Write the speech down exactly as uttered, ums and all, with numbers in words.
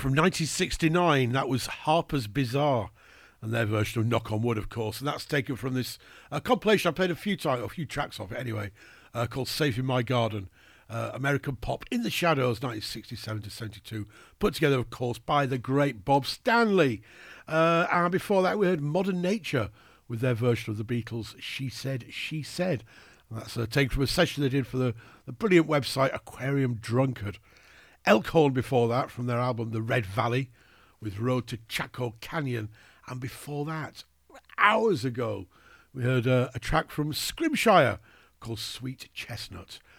from nineteen sixty-nine. That was Harper's Bazaar and their version of Knock on Wood, of course. And that's taken from this uh, compilation I played a few times, a few tracks of it anyway, uh, called Saving My Garden. Uh, American Pop in the Shadows, nineteen sixty-seven to seventy-two. Put together, of course, by the great Bob Stanley. Uh, and before that, we heard Modern Nature with their version of the Beatles, She Said, She Said. And that's uh, taken from a session they did for the, the brilliant website Aquarium Drunkard. Elkhorn before that, from their album The Red Valley, with Road to Chaco Canyon. And before that, hours ago, we heard uh, a track from Scrimshire called Sweet Chestnut.